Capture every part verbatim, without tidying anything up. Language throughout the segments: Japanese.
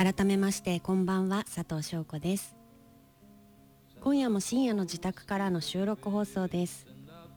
改めましてこんばんは、佐藤翔子です。今夜も深夜の自宅からの収録放送です。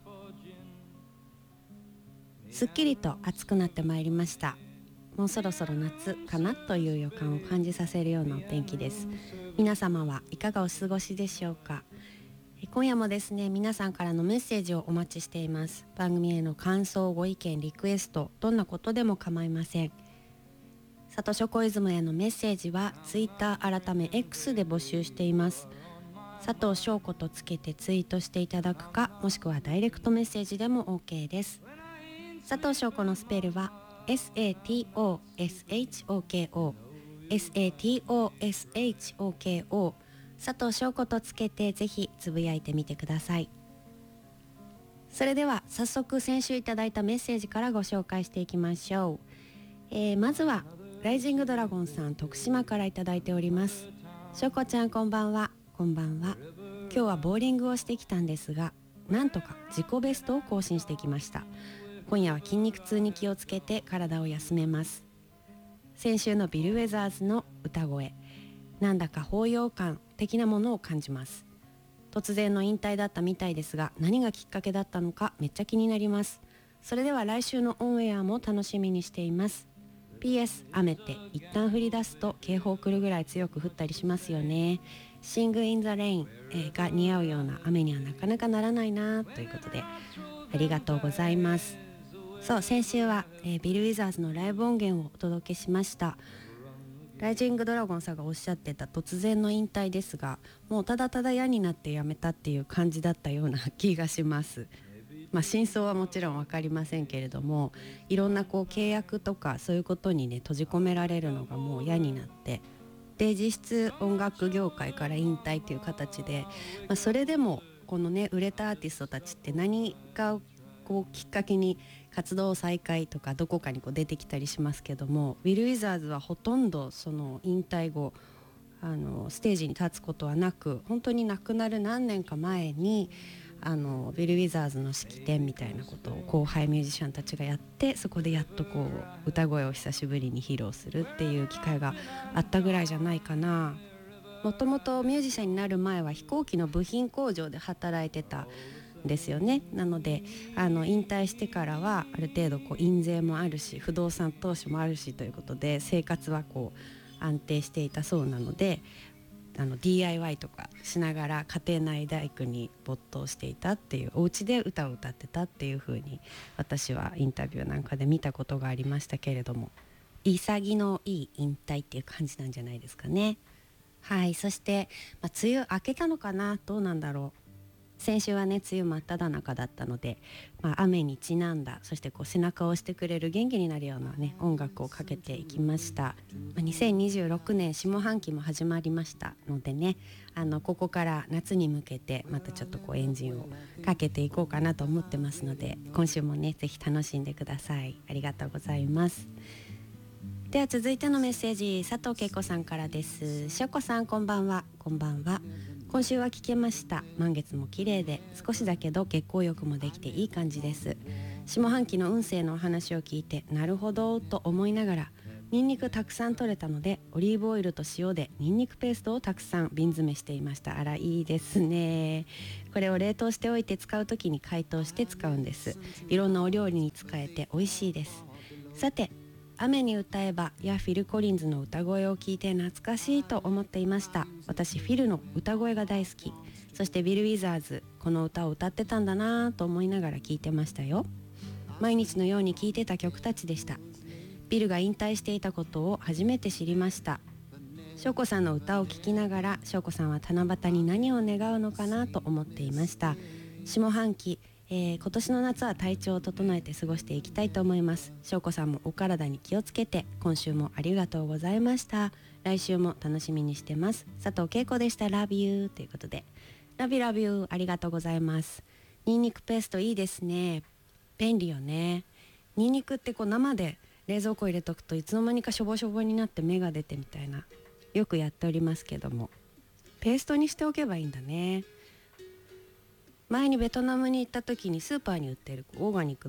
すっきりと暑くなってまいりました。もうそろそろ夏かなという予感を感じさせるようなお天気です。皆様はいかがお過ごしでしょうか。今夜もですね、皆さんからのメッセージをお待ちしています。番組への感想、ご意見、リクエスト、どんなことでも構いません。佐藤翔子イズムへのメッセージはツイッター改め X で募集しています。佐藤翔子とつけてツイートしていただくか、もしくはダイレクトメッセージでも OK です。佐藤翔子のスペルは エスエーティーオーエスエイチオーケーオー エスエーティーオーエスエイチオーケーオー 佐藤翔子とつけてぜひつぶやいてみてください。それでは早速先週いただいたメッセージからご紹介していきましょう。えー、まずはライジングドラゴンさん、徳島からいただいております。翔子ちゃんこんばんは。こんばんは。今日はボーリングをしてきたんですが、なんとか自己ベストを更新してきました。今夜は筋肉痛に気をつけて体を休めます。先週のビル・ウェザーズの歌声、なんだか包容感的なものを感じます。突然の引退だったみたいですが、何がきっかけだったのかめっちゃ気になります。それでは来週のオンエアも楽しみにしています。 ピーエス 雨って一旦降り出すと警報来るぐらい強く降ったりしますよね。シング・イン・ザ・レインが似合うような雨にはなかなかならないなということで、ありがとうございます。そう、先週は、えー、ビル・ウィザーズのライブ音源をお届けしました。ライジングドラゴンさんがおっしゃってた突然の引退ですが、もうただただ嫌になってやめたっていう感じだったような気がします。まあ真相はもちろん分かりませんけれども、いろんなこう契約とかそういうことにね閉じ込められるのがもう嫌になって、で実質音楽業界から引退という形で、まあ、それでもこのね売れたアーティストたちって何かこうきっかけに活動再開とかどこかにこう出てきたりしますけども、ウィル・ウィザーズはほとんどその引退後あのステージに立つことはなく、本当に亡くなる何年か前にあのウィル・ウィザーズの式典みたいなことを後輩ミュージシャンたちがやって、そこでやっとこう歌声を久しぶりに披露するっていう機会があったぐらいじゃないかな。もともとミュージシャンになる前は飛行機の部品工場で働いてたですよね。なのであの引退してからはある程度こう印税もあるし不動産投資もあるしということで生活はこう安定していたそうなので、あの ディーアイワイ とかしながら家庭内大工に没頭していたっていう、お家で歌を歌ってたっていう風に私はインタビューなんかで見たことがありましたけれども、潔のいい引退っていう感じなんじゃないですかね。はい。そして、まあ、梅雨明けたのかな、どうなんだろう。先週はね梅雨真っ只中だったので、まあ、雨にちなんだ、そしてこう背中を押してくれる元気になるようなね音楽をかけていきました。まあ、にせんにじゅうろくねん下半期も始まりましたのでね、あのここから夏に向けてまたちょっとこうエンジンをかけていこうかなと思ってますので、今週もねぜひ楽しんでください。ありがとうございます。では続いてのメッセージ、佐藤恵子さんからです。しょこさんこんばんは。こんばんは。今週は聞けました。満月も綺麗で少しだけど月光浴もできていい感じです。下半期の運勢のお話を聞いてなるほどと思いながら、ニンニクたくさん取れたのでオリーブオイルと塩でニンニクペーストをたくさん瓶詰めしていました。あらいいですね。これを冷凍しておいて使うときに解凍して使うんです。いろんなお料理に使えて美味しいです。さて、雨に歌えばやフィル・コリンズの歌声を聞いて懐かしいと思っていました。私フィルの歌声が大好き。そしてビル・ウィザーズ、この歌を歌ってたんだなと思いながら聞いてましたよ。毎日のように聴いてた曲たちでした。ビルが引退していたことを初めて知りました。翔子さんの歌を聴きながら、翔子さんは七夕に何を願うのかなと思っていました。下半期えー、今年の夏は体調を整えて過ごしていきたいと思います。翔子さんもお体に気をつけて、今週もありがとうございました。来週も楽しみにしてます。佐藤恵子でした。 Love you ということで Love you Love you ありがとうございます。ニンニクペーストいいですね。便利よね。ニンニクってこう生で冷蔵庫入れとくといつの間にかしょぼしょぼになって芽が出てみたいな、よくやっておりますけども、ペーストにしておけばいいんだね。前にベトナムに行った時にスーパーに売ってるオーガニックの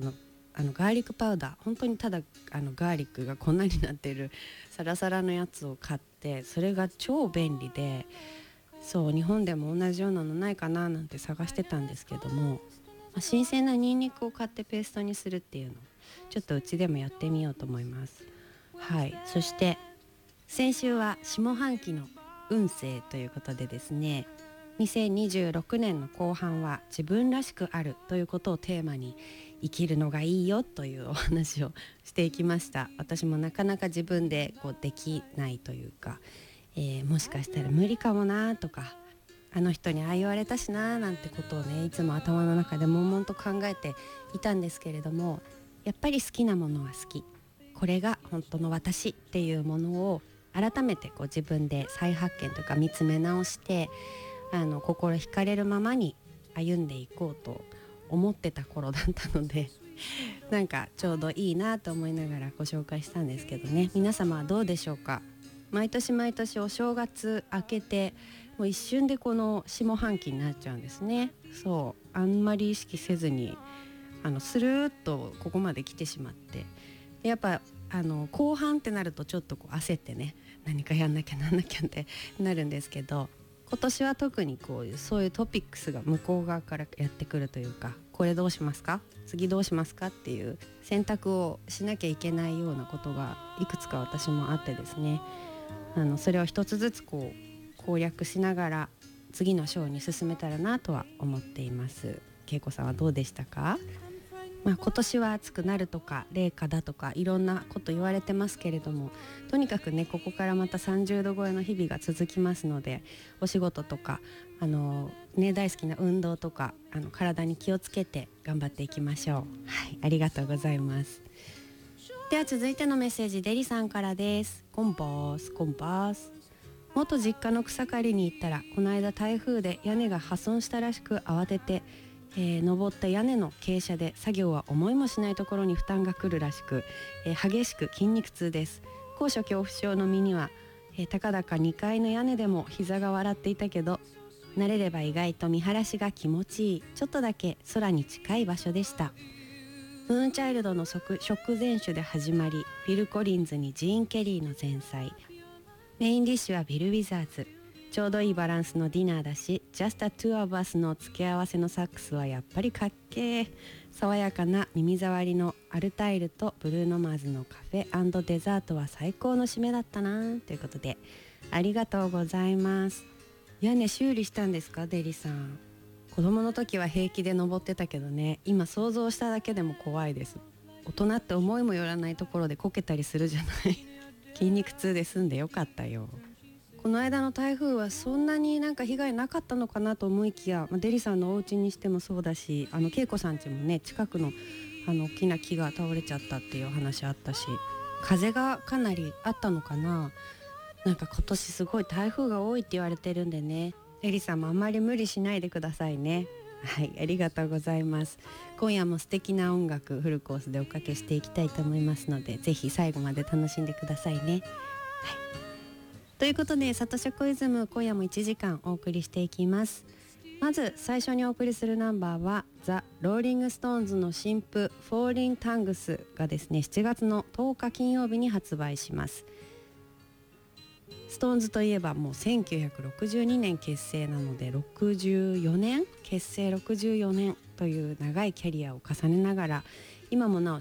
あのガーリックパウダー、本当にただあのガーリックが粉になってるサラサラのやつを買って、それが超便利で、そう日本でも同じようなのないかななんて探してたんですけども、まあ、新鮮なニンニクを買ってペーストにするっていうのちょっとうちでもやってみようと思います。はい、そして先週は下半期の運勢ということでですね、にせんにじゅうろくねんの後半は自分らしくあるということをテーマに生きるのがいいよというお話をしていきました。私もなかなか自分でこうできないというか、えー、もしかしたら無理かもなとか、あの人にああ言われたしななんてことをね、いつも頭の中で悶々と考えていたんですけれども、やっぱり好きなものは好き、これが本当の私っていうものを改めてこう自分で再発見というか見つめ直して、あの心惹かれるままに歩んでいこうと思ってた頃だったのでなんかちょうどいいなと思いながらご紹介したんですけどね。皆様はどうでしょうか。毎年毎年お正月明けてもう一瞬でこの下半期になっちゃうんですね。そうあんまり意識せずにあのスルーッとここまで来てしまって、でやっぱあの後半ってなるとちょっとこう焦ってね、何かやんなきゃなんなきゃってなるんですけど、今年は特にこういうそういうトピックスが向こう側からやってくるというか、これどうしますか、次どうしますかっていう選択をしなきゃいけないようなことがいくつか私もあってですね、あのそれを一つずつこう攻略しながら次の章に進めたらなとは思っています。恵子さんはどうでしたか。まあ、今年は暑くなるとか冷夏だとかいろんなこと言われてますけれども、とにかくねここからまたさんじゅうど超えの日々が続きますので、お仕事とかあの、ね、大好きな運動とかあの体に気をつけて頑張っていきましょう。はい、ありがとうございます。では続いてのメッセージ、デリさんからです。コンバースコンバース。元実家の草刈りに行ったら、この間台風で屋根が破損したらしく慌ててえー、登った屋根の傾斜で作業は思いもしないところに負担が来るらしく、えー、激しく筋肉痛です。高所恐怖症の身には、えー、たかだかにかいの屋根でも膝が笑っていたけど、慣れれば意外と見晴らしが気持ちいい、ちょっとだけ空に近い場所でした。ムーンチャイルドの食前酒で始まり、フィル・コリンズにジーン・ケリーの前菜、メインディッシュはビル・ウィザーズ。ちょうどいいバランスのディナーだし、 Just a Two of Us の付け合わせのサックスはやっぱりかっけー。爽やかな耳障りのアルタイルとブルーノマーズのカフェ&デザートは最高の締めだったなということで、ありがとうございます。屋根修理したんですか、デリさん。子供の時は平気で登ってたけどね、今想像しただけでも怖いです。大人って思いもよらないところでこけたりするじゃない筋肉痛で済んでよかったよ。この間の台風はそんなになんか被害なかったのかなと思いきや、まあ、デリさんのお家にしてもそうだし、あの恵子さん家もね近くのあの大きな木が倒れちゃったっていう話あったし、風がかなりあったのかな。なんか今年すごい台風が多いって言われてるんでね、デリさんもあまり無理しないでくださいね。はい、ありがとうございます。今夜も素敵な音楽フルコースでおかけしていきたいと思いますので、ぜひ最後まで楽しんでくださいね。はい、ということでサトシャコイズム、今夜もいちじかんお送りしていきます。まず最初にお送りするナンバーはザ・ローリング・ストーンズの新譜フォーリン・タングスがですねしちがつのとおか金曜日に発売します。ストーンズといえばもうせんきゅうひゃくろくじゅうにねん結成なのでろくじゅうよねん、結成ろくじゅうよねんという長いキャリアを重ねながら、今もなお